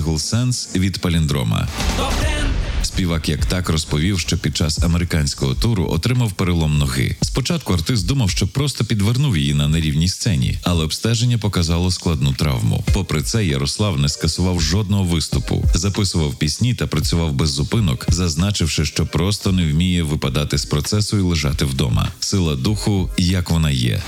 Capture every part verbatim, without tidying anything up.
сингл «Сенс» від Паліндрома. Співак як так розповів, що під час американського туру отримав перелом ноги. Спочатку артист думав, що просто підвернув її на нерівній сцені, але обстеження показало складну травму. Попри це, Ярослав не скасував жодного виступу, записував пісні та працював без зупинок, зазначивши, що просто не вміє випадати з процесу і лежати вдома. Сила духу, як вона є.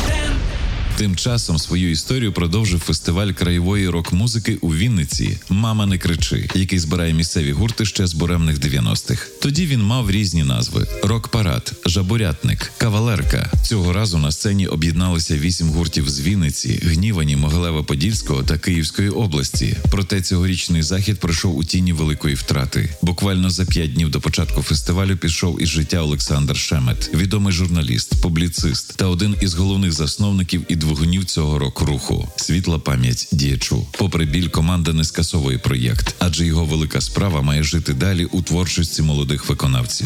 Тим часом свою історію продовжив фестиваль краєвої рок-музики у Вінниці «Мама, не кричи», який збирає місцеві гурти ще з буремних дев'яностих. Тоді він мав різні назви – «Рок-парад», «Жабурятник», «Кавалерка». Цього разу на сцені об'єдналися вісім гуртів з Вінниці, Гнівані, Могилева-Подільського та Київської області. Проте цьогорічний захід пройшов у тіні великої втрати. Буквально за п'ять днів до початку фестивалю пішов із життя Олександр Шемет, відомий журналіст, публіцист та один із головних засновників і двигунів цього рок-руху. Світла пам'ять діячу. Попри біль, команда не скасовує проєкт, адже його велика справа має жити далі у творчості молодих виконавців.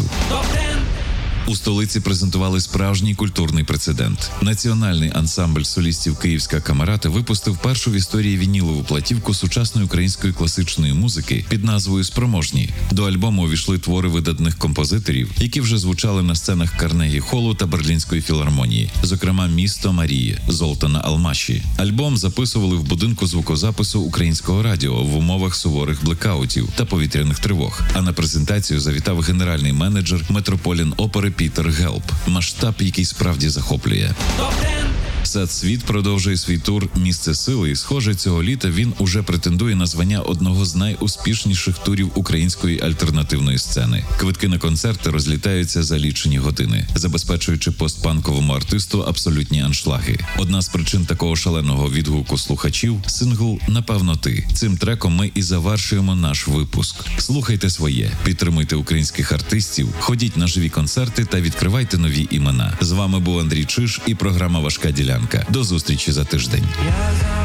У столиці презентували справжній культурний прецедент. Національний ансамбль солістів «Київська камерата» випустив першу в історії вінілову платівку сучасної української класичної музики під назвою «Спроможні». До альбому увійшли твори видатних композиторів, які вже звучали на сценах Карнегі-холу та Берлінської філармонії, зокрема «Місто Марії» Золтана Алмаші. Альбом записували в будинку звукозапису Українського радіо в умовах суворих блекаутів та повітряних тривог. А на презентацію завітав генеральний менеджер Метрополін-опери Пітер Гелп. Масштаб, який справді захоплює. Сад-світ продовжує свій тур «Місце сили» і, схоже, цього літа він уже претендує на звання одного з найуспішніших турів української альтернативної сцени. Квитки на концерти розлітаються за лічені години, забезпечуючи постпанковому артисту абсолютні аншлаги. Одна з причин такого шаленого відгуку слухачів – сингл «Напевно ти». Цим треком ми і завершуємо наш випуск. Слухайте своє, підтримуйте українських артистів, ходіть на живі концерти та відкривайте нові імена. З вами був Андрій Чиж і програма «Важка ділянка». До зустрічі за тиждень.